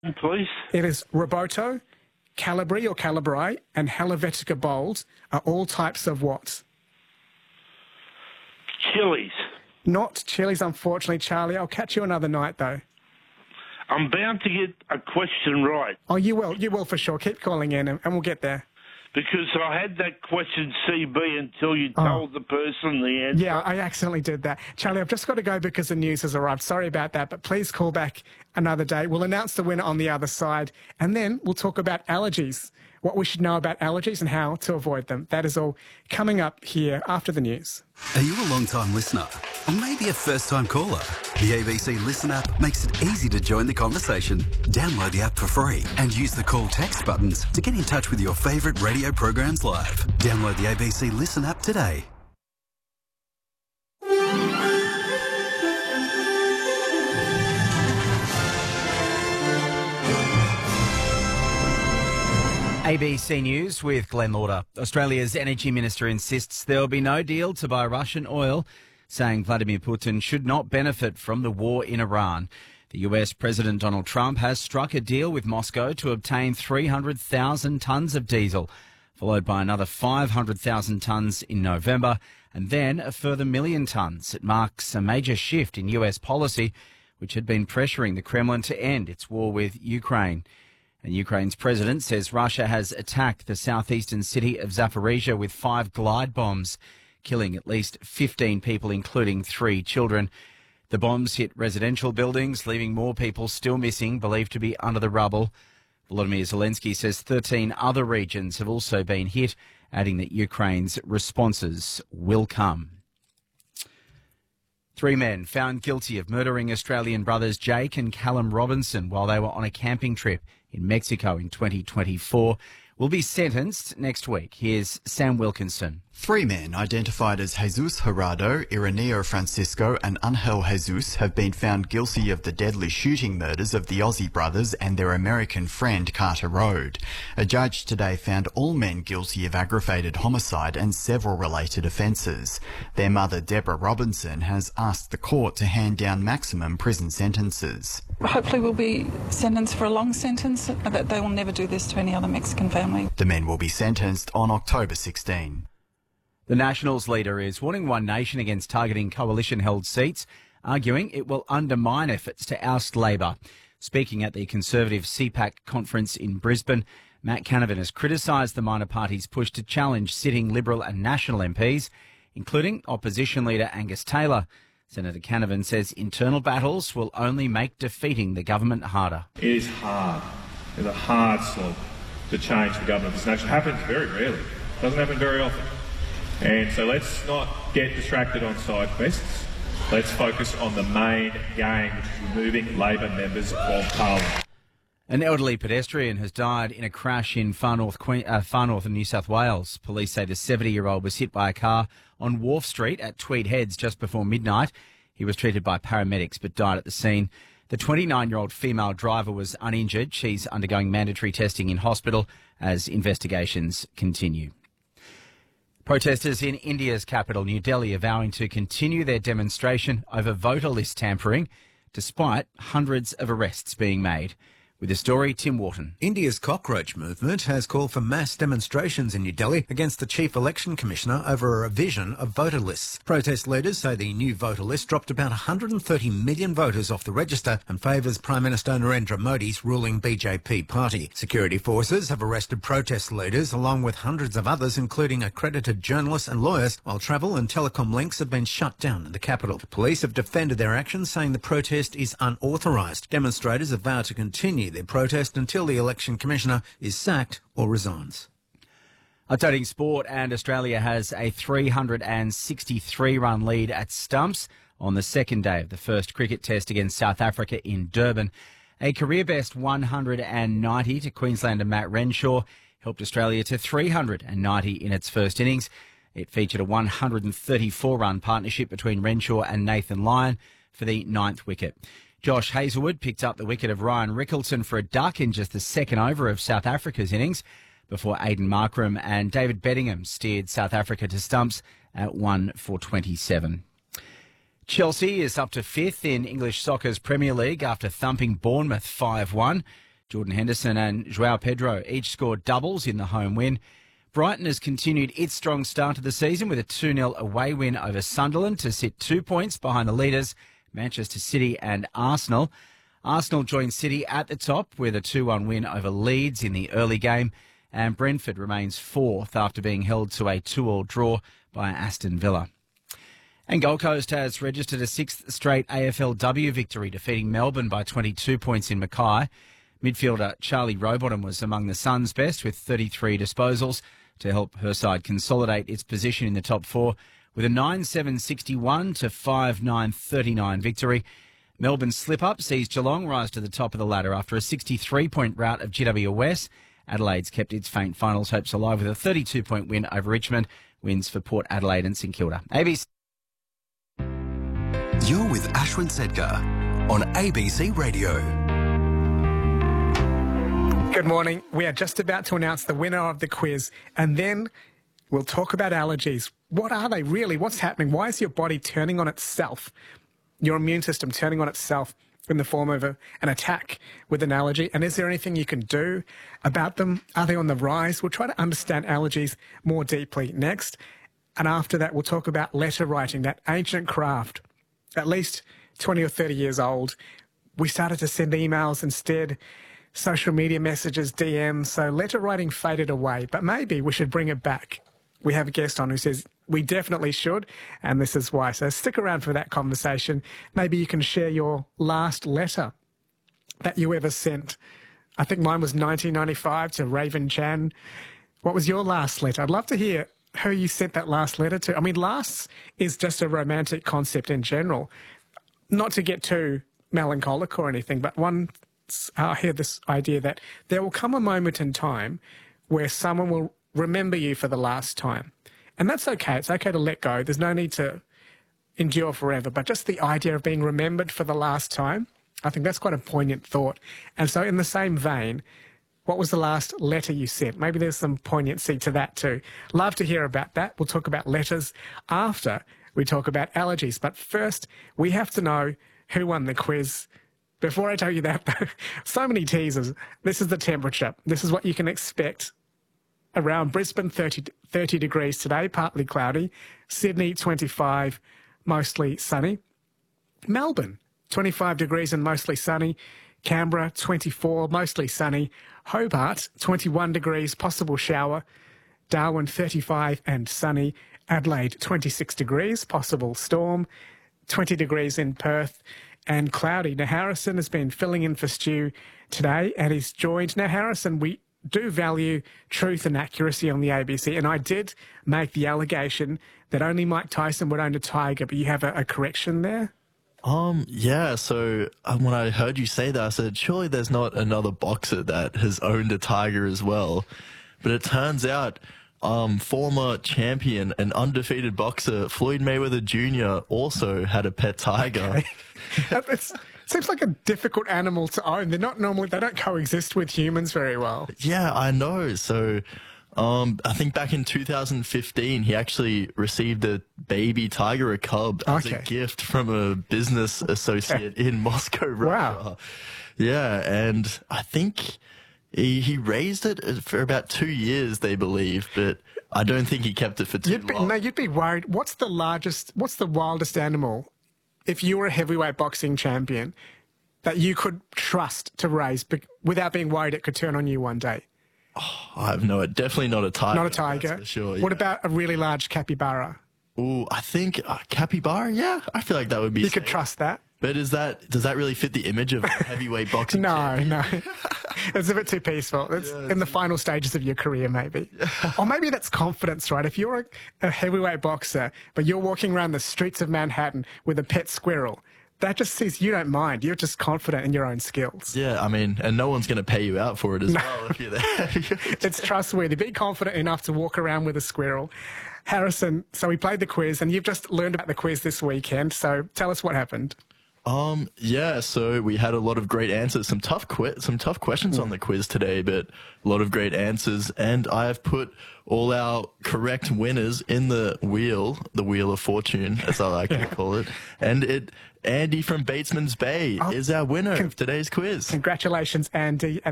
Please. It is Roboto, Calibri or Calibri, and Helvetica Bold are all types of what? Chilies. Not chilies, unfortunately, Charlie. I'll catch you another night, though. I'm bound to get a question right. Oh, you will. You will for sure. Keep calling in and we'll get there. Because I had that question CB until you told the person the answer. Yeah, I accidentally did that. Charlie, I've just got to go because the news has arrived. Sorry about that, but please call back another day. We'll announce the winner on the other side, and then we'll talk about allergies, what we should know about allergies and how to avoid them. That is all coming up here after the news. Are you a long-time listener? Or maybe a first-time caller? The ABC Listen app makes it easy to join the conversation. Download the app for free and use the call text buttons to get in touch with your favourite radio programs live. Download the ABC Listen app today. ABC News with Glenn Lauder. Australia's energy minister insists there will be no deal to buy Russian oil, saying Vladimir Putin should not benefit from the war in Iran. The US President Donald Trump has struck a deal with Moscow to obtain 300,000 tonnes of diesel, followed by another 500,000 tonnes in November, and then a further 1 million tonnes. It marks a major shift in US policy, which had been pressuring the Kremlin to end its war with Ukraine. And Ukraine's president says Russia has attacked the southeastern city of Zaporizhia with 5 glide bombs, killing at least 15 people, including 3 children. The bombs hit residential buildings, leaving more people still missing, believed to be under the rubble. Volodymyr Zelensky says 13 other regions have also been hit, adding that Ukraine's responses will come. 3 men found guilty of murdering Australian brothers Jake and Callum Robinson while they were on a camping trip in Mexico in 2024 will be sentenced next week. Here's Sam Wilkinson. 3 men identified as Jesus Gerardo, Ireneo Francisco and Angel Jesus have been found guilty of the deadly shooting murders of the Aussie brothers and their American friend Carter Road. A judge today found all men guilty of aggravated homicide and several related offences. Their mother, Deborah Robinson, has asked the court to hand down maximum prison sentences. Hopefully we'll be sentenced for a long sentence, that they will never do this to any other Mexican family. The men will be sentenced on October 16. The Nationals leader is warning One Nation against targeting coalition-held seats, arguing it will undermine efforts to oust Labor. Speaking at the Conservative CPAC conference in Brisbane, Matt Canavan has criticised the minor party's push to challenge sitting Liberal and National MPs, including opposition leader Angus Taylor. Senator Canavan says internal battles will only make defeating the government harder. It is hard. It's a hard slog to change the government of this nation. It happens very rarely. It doesn't happen very often. And so let's not get distracted on side quests. Let's focus on the main game, which is removing Labor members of Parliament. An elderly pedestrian has died in a crash in far north in New South Wales. Police say the 70-year-old was hit by a car on Wharf Street at Tweed Heads just before midnight. He was treated by paramedics but died at the scene. The 29-year-old female driver was uninjured. She's undergoing mandatory testing in hospital as investigations continue. Protesters in India's capital, New Delhi, are vowing to continue their demonstration over voter list tampering, despite hundreds of arrests being made. With the story, Tim Wharton. India's cockroach movement has called for mass demonstrations in New Delhi against the Chief Election Commissioner over a revision of voter lists. Protest leaders say the new voter list dropped about 130 million voters off the register and favours Prime Minister Narendra Modi's ruling BJP party. Security forces have arrested protest leaders along with hundreds of others, including accredited journalists and lawyers, while travel and telecom links have been shut down in the capital. Police have defended their actions, saying the protest is unauthorised. Demonstrators have vowed to continue their protest until the election commissioner is sacked or resigns. Updating sport, and Australia has a 363-run lead at stumps on the second day of the first cricket test against South Africa in Durban. A career-best 190 to Queenslander Matt Renshaw helped Australia to 390 in its first innings. It featured a 134-run partnership between Renshaw and Nathan Lyon for the 9th wicket. Josh Hazlewood picked up the wicket of Ryan Rickleton for a duck in just the second over of South Africa's innings before Aidan Markram and David Bedingham steered South Africa to stumps at 1 for 27. Chelsea is up to 5th in English soccer's Premier League after thumping Bournemouth 5-1. Jordan Henderson and João Pedro each scored doubles in the home win. Brighton has continued its strong start to the season with a 2-0 away win over Sunderland to sit 2 points behind the leaders, Manchester City and Arsenal. Arsenal joined City at the top with a 2-1 win over Leeds in the early game, and Brentford remains fourth after being held to a 2-2 draw by Aston Villa. And Gold Coast has registered a sixth straight AFLW victory, defeating Melbourne by 22 points in Mackay. Midfielder Charlie Rowbottom was among the Suns' best with 33 disposals to help her side consolidate its position in the top four with a 9-7-61 to 5-9-39 victory. Melbourne's slip-up sees Geelong rise to the top of the ladder after a 63-point rout of GWS. Adelaide's kept its faint finals hopes alive with a 32-point win over Richmond. Wins for Port Adelaide and St Kilda. ABC. You're with Ashwin Sedkar on ABC Radio. Good morning. We are just about to announce the winner of the quiz, and then we'll talk about allergies. What are they really? What's happening? Why is your body turning on itself? Your immune system turning on itself in the form of an attack with an allergy? And is there anything you can do about them? Are they on the rise? We'll try to understand allergies more deeply next. And after that, we'll talk about letter writing, that ancient craft, at least 20 or 30 years old. We started to send emails instead, social media messages, DMs, so letter writing faded away, but maybe we should bring it back. We have a guest on who says we definitely should, and this is why. So stick around for that conversation. Maybe you can share your last letter that you ever sent. I think mine was 1995 to Raven Chan. What was your last letter? I'd love to hear who you sent that last letter to. I mean, lasts is just a romantic concept in general. Not to get too melancholic or anything, but I hear this idea that there will come a moment in time where someone will remember you for the last time. And that's okay. It's okay to let go. There's no need to endure forever. But just the idea of being remembered for the last time, I think that's quite a poignant thought. And so in the same vein, what was the last letter you sent? Maybe there's some poignancy to that too. Love to hear about that. We'll talk about letters after we talk about allergies. But first, we have to know who won the quiz. Before I tell you that, though, so many teasers. This is the temperature. This is what you can expect. Around Brisbane, 30 degrees today, partly cloudy. Sydney, 25, mostly sunny. Melbourne, 25 degrees and mostly sunny. Canberra, 24, mostly sunny. Hobart, 21 degrees, possible shower. Darwin, 35 and sunny. Adelaide, 26 degrees, possible storm. 20 degrees in Perth and cloudy. Now, Harrison has been filling in for Stu today and he's joined. Now, Harrison, we do value truth and accuracy on the ABC, and I did make the allegation that only Mike Tyson would own a tiger, but you have a correction there? Yeah, so when I heard you say that, I said, surely there's not another boxer that has owned a tiger as well. But it turns out former champion and undefeated boxer Floyd Mayweather Jr. also had a pet tiger. Okay. It seems like a difficult animal to own. They don't coexist with humans very well. Yeah, I know. So I think back in 2015, he actually received a baby tiger, a cub, as a gift from a business associate in Moscow, Russia. Wow. Yeah, and I think he raised it for about 2 years, they believe, but I don't think he kept it for too long. No, you'd be worried. What's the wildest animal, if you were a heavyweight boxing champion, that you could trust to raise without being worried it could turn on you one day? Oh, I have definitely not a tiger. Not a tiger? That's for sure. Yeah. What about a really large capybara? Ooh, I think capybara, yeah. I feel like that would be You could trust that. But does that really fit the image of a heavyweight boxing champion? No. It's a bit too peaceful. It's in the final stages of your career, maybe. Or maybe that's confidence, right? If you're a heavyweight boxer, but you're walking around the streets of Manhattan with a pet squirrel, that just says you don't mind. You're just confident in your own skills. Yeah, I mean, and no one's going to pay you out for it as well if you're there. It's trustworthy. Be confident enough to walk around with a squirrel. Harrison, so we played the quiz, and you've just learned about the quiz this weekend, so tell us what happened. Yeah, so we had a lot of great answers, some tough questions on the quiz today, but a lot of great answers. And I have put all our correct winners in the wheel of fortune, as I like to call it. And Andy from Batesman's Bay is our winner of today's quiz. Congratulations, Andy.